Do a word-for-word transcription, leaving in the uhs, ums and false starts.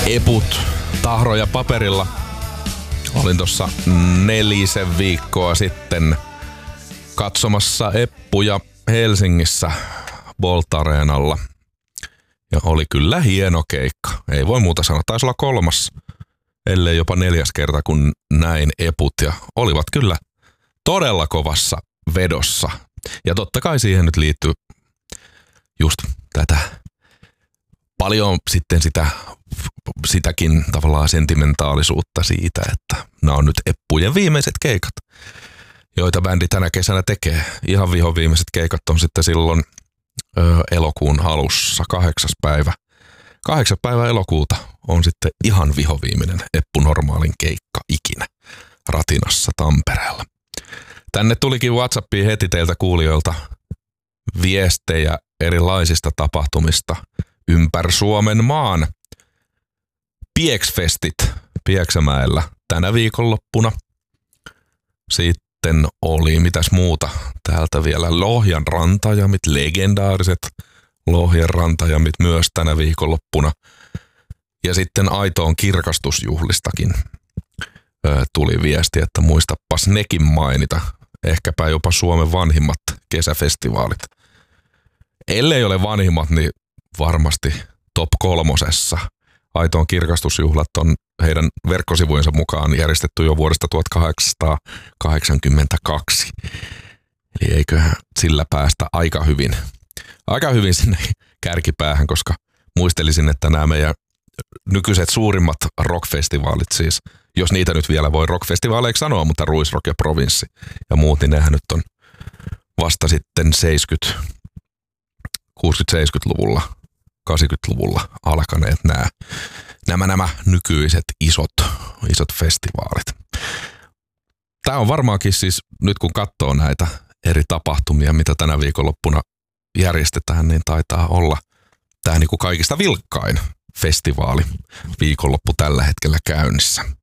Eput tahroja paperilla. Olin tuossa nelisen viikkoa sitten katsomassa Eppuja Helsingissä Bolt-areenalla. Ja oli kyllä hieno keikka. Ei voi muuta sanoa. Taisi olla kolmas, ellei jopa neljäs kerta, kun näin Eput. Ja olivat kyllä todella kovassa vedossa. Ja totta kai siihen nyt liittyy just tätä paljon sitten sitä, sitäkin tavallaan sentimentaalisuutta siitä, että nämä on nyt Eppujen viimeiset keikat, joita bändi tänä kesänä tekee. Ihan vihon viimeiset keikat on sitten silloin ö, elokuun alussa, kahdeksas päivä. Kahdeksas päivä elokuuta on sitten ihan vihoviimeinen Eppu Normaalin keikka ikinä Ratinassa Tampereella. Tänne tulikin WhatsAppiin heti teiltä kuulijoilta viestejä erilaisista tapahtumista ympäri Suomen maan. Pieksfestit Pieksämäellä tänä viikonloppuna. Sitten oli mitäs muuta täältä vielä. Lohjan rantajamit, legendaariset Lohjan rantajamit myös tänä viikonloppuna. Ja sitten Aitoon kirkastusjuhlistakin ö, tuli viesti, että muistapas nekin mainita. Ehkäpä jopa Suomen vanhimmat kesäfestivaalit. Ellei ole vanhimmat, niin varmasti top kolmosessa. Aitoon kirkastusjuhlat on heidän verkkosivujensa mukaan järjestetty jo vuodesta tuhatkahdeksansataakahdeksankymmentäkaksi. Eli eiköhän sillä päästä aika hyvin, aika hyvin sinne kärkipäähän, koska muistelisin, että nämä meidän nykyiset suurimmat rockfestivaalit siis, jos niitä nyt vielä voi rockfestivaaleiksi sanoa, mutta Ruisrock ja Provinssi ja muut, niin nehän nyt on vasta sitten seitsemänkymmentä, kuusikymmentä-seitsemänkymmentäluvulla, kahdeksankymmentäluvulla alkaneet nämä, nämä, nämä nykyiset isot, isot festivaalit. Tämä on varmaankin siis, nyt kun katsoo näitä eri tapahtumia, mitä tänä viikonloppuna järjestetään, niin taitaa olla tämä niin kuin kaikista vilkkain festivaali viikonloppu tällä hetkellä käynnissä.